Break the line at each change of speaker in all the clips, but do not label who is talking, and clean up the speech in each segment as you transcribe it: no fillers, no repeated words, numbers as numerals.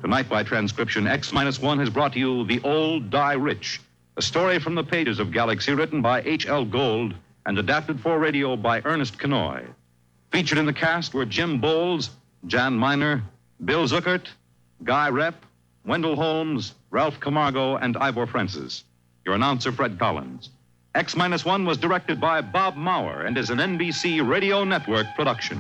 Tonight, by transcription, X-1 has brought to you The Old Die Rich, a story from the pages of Galaxy written by H.L. Gold and adapted for radio by Ernest Kenoy. Featured in the cast were Jim Bowles, Jan Miner, Bill Zuckert, Guy Rep, Wendell Holmes, Ralph Camargo, and Ivor Francis. Your announcer, Fred Collins. X-1 was directed by Bob Maurer and is an NBC Radio Network production.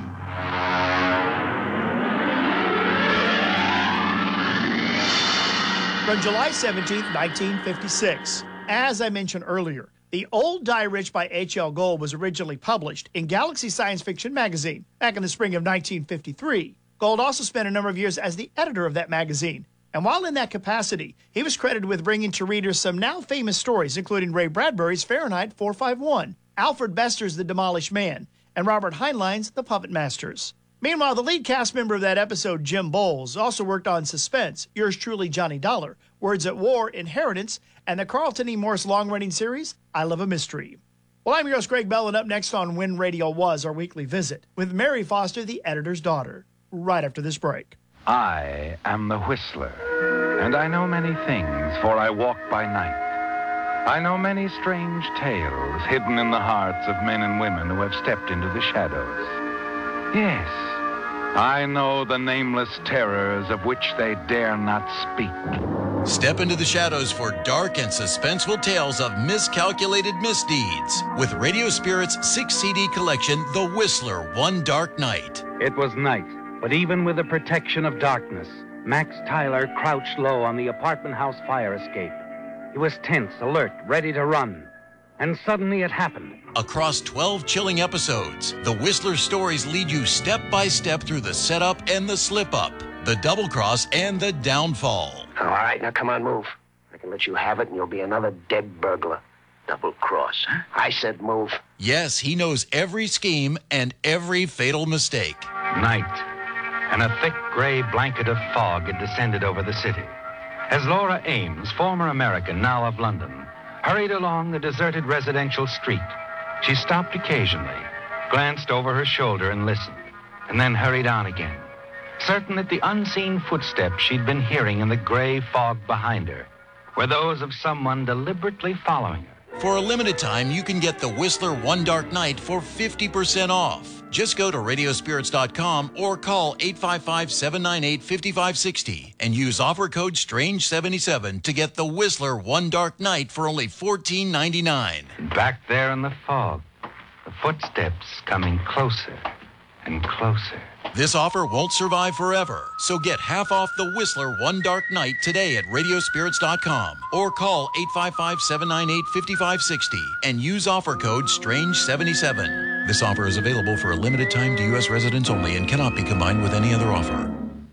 From July 17th, 1956. As I mentioned earlier, The Old Die Rich by H.L. Gold was originally published in Galaxy Science Fiction magazine back in the spring of 1953. Gold also spent a number of years as the editor of that magazine. And while in that capacity, he was credited with bringing to readers some now famous stories, including Ray Bradbury's Fahrenheit 451, Alfred Bester's The Demolished Man, and Robert Heinlein's The Puppet Masters. Meanwhile, the lead cast member of that episode, Jim Bowles, also worked on Suspense, Yours Truly, Johnny Dollar, Words at War, Inheritance, and the Carlton E. Morse long-running series, I Love a Mystery. Well, I'm your host, Greg Bell, and up next on When Radio Was, our weekly visit, with Mary Foster, the editor's daughter, right after this break.
I am the Whistler, and I know many things, for I walk by night. I know many strange tales hidden in the hearts of men and women who have stepped into the shadows. Yes, I know the nameless terrors of which they dare not speak.
Step into the shadows for dark and suspenseful tales of miscalculated misdeeds with Radio Spirit's 6-CD collection, The Whistler, One Dark Night.
It was night, but even with the protection of darkness, Max Tyler crouched low on the apartment house fire escape. He was tense, alert, ready to run. And suddenly it happened.
Across 12 chilling episodes, the Whistler stories lead you step by step through the setup and the slip-up, the double-cross and the downfall.
All right, now come on, move. I can let you have it and you'll be another dead burglar. Double-cross, huh? I said move.
Yes, he knows every scheme and every fatal mistake.
Night, and a thick gray blanket of fog had descended over the city. As Laura Ames, former American, now of London, hurried along the deserted residential street, she stopped occasionally, glanced over her shoulder and listened, and then hurried on again, certain that the unseen footsteps she'd been hearing in the gray fog behind her were those of someone deliberately following her.
For a limited time, you can get the Whistler One Dark Night for 50% off. Just go to radiospirits.com or call 855-798-5560 and use offer code STRANGE77 to get the Whistler One Dark Night for only $14.99.
Back there in the fog, the footsteps coming closer and closer.
This offer won't survive forever, so get half off the Whistler One Dark Night today at radiospirits.com or call 855-798-5560 and use offer code STRANGE77. This offer is available for a limited time to U.S. residents only and cannot be combined with any other offer.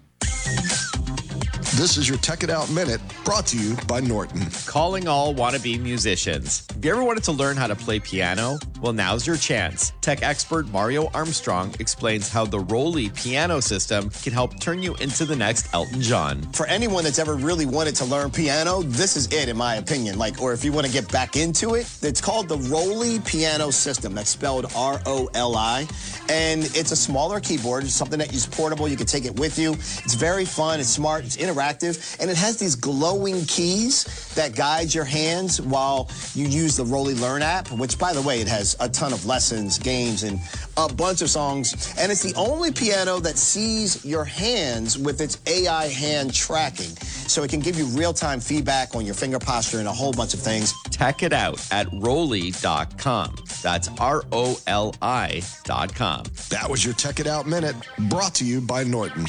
This is your Tech It Out Minute, brought to you by Norton.
Calling all wannabe musicians. Have you ever wanted to learn how to play piano? Well, now's your chance. Tech expert Mario Armstrong explains how the Roly piano system can help turn you into the next Elton John.
For anyone that's ever really wanted to learn piano, this is it, in my opinion. Or if you want to get back into it, it's called the Roly piano system. That's spelled R-O-L-I. And it's a smaller keyboard. It's something that is portable. You can take it with you. It's very fun. It's smart. It's interactive. And it has these glowing keys that guide your hands while you use the Roly Learn app, which, by the way, it has a ton of lessons, games, and a bunch of songs. And it's the only piano that sees your hands with its AI hand tracking. So it can give you real-time feedback on your finger posture and a whole bunch of things.
Check it out at Roly.com. That's ROLI.com.
That was your Tech It Out Minute, brought to you by Norton.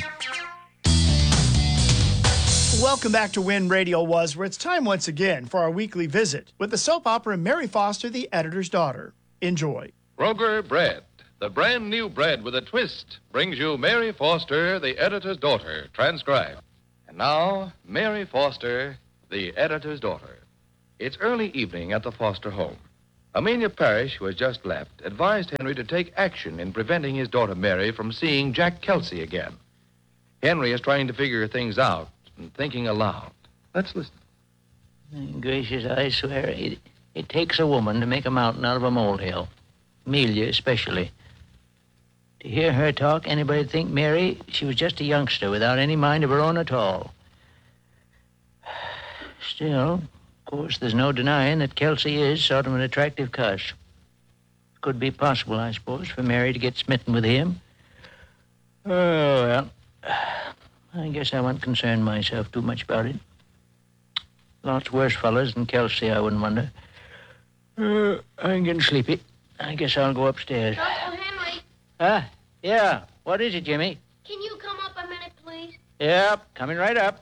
Welcome back to When Radio Was, where it's time once again for our weekly visit with the soap opera Mary Foster, the editor's daughter. Enjoy.
Kroger Bread, the brand new bread with a twist, brings you Mary Foster, the editor's daughter, transcribed. And now, Mary Foster, the editor's daughter. It's early evening at the Foster home. Amelia Parrish, who has just left, advised Henry to take action in preventing his daughter Mary from seeing Jack Kelsey again. Henry is trying to figure things out and thinking aloud. Let's listen.
Gracious, I swear, it takes a woman to make a mountain out of a molehill. Amelia especially. To hear her talk, anybody'd think Mary, she was just a youngster without any mind of her own at all. Still, of course, there's no denying that Kelsey is sort of an attractive cuss. Could be possible, I suppose, for Mary to get smitten with him. Oh, well, I guess I won't concern myself too much about it. Lots worse fellas than Kelsey, I wouldn't wonder. I'm getting sleepy. I guess I'll go upstairs.
Uncle Henry,
Yeah. What is it, Jimmy?
can you come up a minute, please?
Yep, coming right up.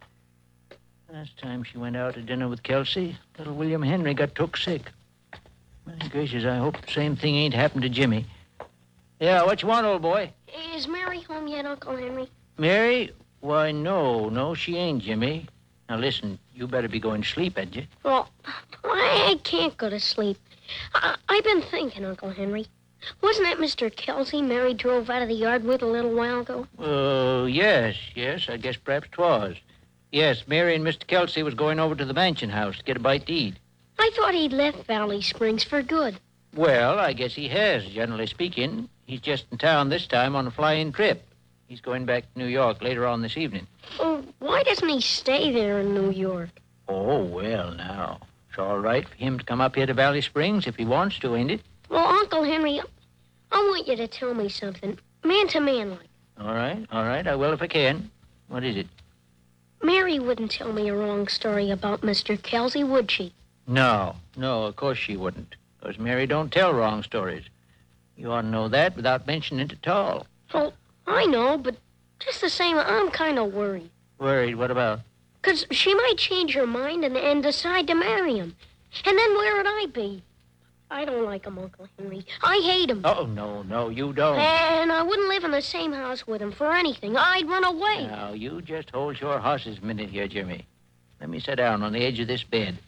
Last time she went out to dinner with Kelsey, little William Henry got took sick. My gracious, I hope the same thing ain't happened to Jimmy. Yeah, what you want, old boy?
Is Mary home yet, Uncle Henry?
Mary? Why, no, she ain't, Jimmy. Now, listen, you better be going to sleep, had you?
Well, I can't go to sleep. I've been thinking, Uncle Henry. Wasn't that Mr. Kelsey Mary drove out of the yard with a little while ago?
Oh, yes, I guess perhaps 'twas. Yes, Mary and Mr. Kelsey was going over to the mansion house to get a bite to eat.
I thought he'd left Valley Springs for good.
Well, I guess he has, generally speaking. He's just in town this time on a fly-in trip. He's going back to New York later on this evening.
Oh, why doesn't he stay there in New York?
Oh, well, now. It's all right for him to come up here to Valley Springs if he wants to, ain't it?
Well, Uncle Henry, I want you to tell me something, man to man like.
All right, I will if I can. What is it?
Mary wouldn't tell me a wrong story about Mr. Kelsey, would she?
No, of course she wouldn't. Because Mary don't tell wrong stories. You ought to know that without mentioning it at all.
Well, I know, but just the same, I'm kind of worried.
Worried? What about?
'Cause she might change her mind and decide to marry him. And then where would I be? I don't like him, Uncle Henry. I hate him.
Oh, no, you don't.
And I wouldn't live in the same house with him for anything. I'd run away.
Now, you just hold your horses a minute here, Jimmy. Let me sit down on the edge of this bed.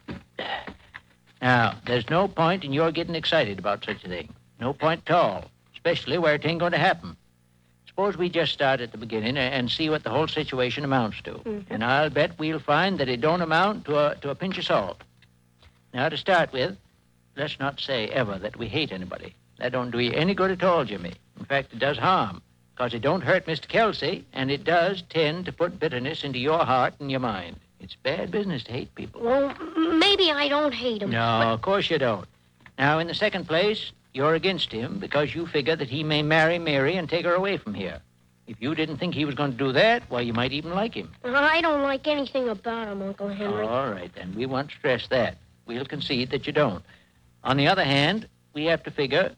Now, there's no point in your getting excited about such a thing. No point at all, especially where it ain't going to happen. Suppose we just start at the beginning and see what the whole situation amounts to.
Mm-hmm.
And I'll bet we'll find that it don't amount to a pinch of salt. Now, to start with, let's not say ever that we hate anybody. That don't do you any good at all, Jimmy. In fact, it does harm, because it don't hurt Mr. Kelsey, and it does tend to put bitterness into your heart and your mind. It's bad business to hate people.
Well, maybe I don't hate him.
No, of course you don't. Now, in the second place, you're against him because you figure that he may marry Mary and take her away from here. If you didn't think he was going to do that, why, you might even like him.
I don't like anything about him, Uncle Henry.
All right, then. We won't stress that. We'll concede that you don't. On the other hand, we have to figure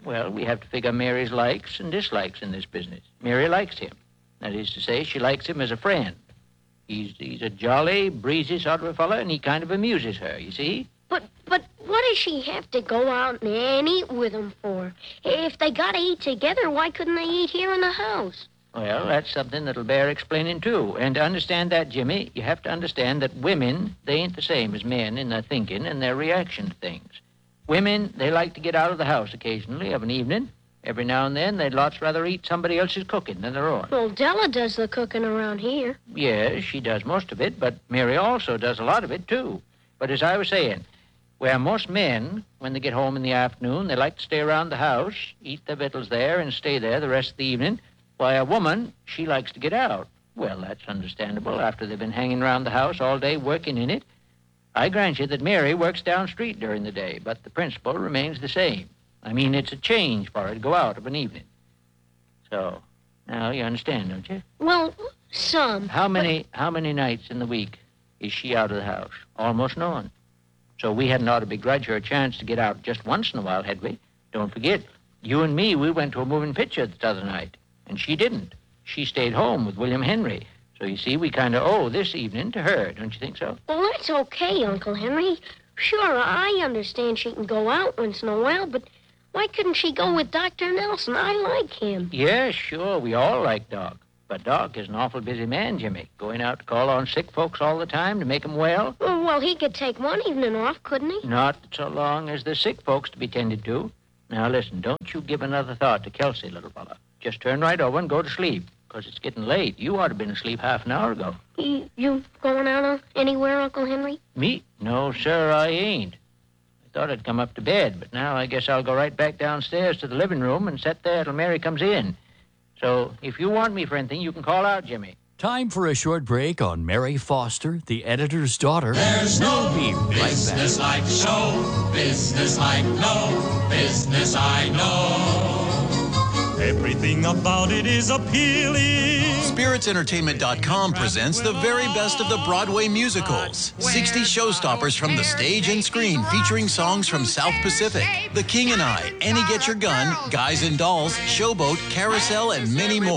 Mary's likes and dislikes in this business. Mary likes him. That is to say, she likes him as a friend. He's a jolly, breezy sort of a fellow, and he kind of amuses her, you see?
But what does she have to go out and eat with him for? If they got to eat together, why couldn't they eat here in the house?
Well, that's something that'll bear explaining, too. And to understand that, Jimmy, you have to understand that women, they ain't the same as men in their thinking and their reaction to things. Women, they like to get out of the house occasionally of an evening. Every now and then, they'd lots rather eat somebody else's cooking than their own.
Well, Della does the cooking around here.
Yes, she does most of it, but Mary also does a lot of it, too. But as I was saying, where most men, when they get home in the afternoon, they like to stay around the house, eat their victuals there, and stay there the rest of the evening, why, a woman, she likes to get out. Well, that's understandable after they've been hanging around the house all day working in it. I grant you that Mary works down street during the day, but the principle remains the same. I mean, it's a change for her to go out of an evening. So, now you understand, don't you?
Well, some.
How many nights in the week is she out of the house? Almost none. So we hadn't ought to begrudge her a chance to get out just once in a while, had we? Don't forget, you and me, we went to a moving picture the other night, and she didn't. She stayed home with William Henry. So you see, we kind of owe this evening to her, don't you think so?
Well, that's okay, Uncle Henry. Sure, I understand she can go out once in a while, but why couldn't she go with Dr. Nelson? I like him.
Yeah, sure, we all like Doc. But Doc is an awful busy man, Jimmy, going out to call on sick folks all the time to make them well.
Well, he could take one evening off, couldn't he?
Not so long as there's sick folks to be tended to. Now, listen, don't you give another thought to Kelsey, little fella. Just turn right over and go to sleep, because it's getting late. You ought to have been asleep half an hour ago.
You going out anywhere, Uncle Henry?
Me? No, sir, I ain't. I thought I'd come up to bed, but now I guess I'll go right back downstairs to the living room and sit there till Mary comes in. So if you want me for anything, you can call out, Jimmy.
Time for a short break on Mary Foster, the editor's daughter.
There's no
We'll be right
business
back.
like show, business like no business I know. Everything about it is appealing.
SpiritsEntertainment.com presents the very best of the Broadway musicals. 60 showstoppers from the stage and screen featuring songs from South Pacific, The King and I, Annie Get Your Gun, Guys and Dolls, Showboat, Carousel, and many more.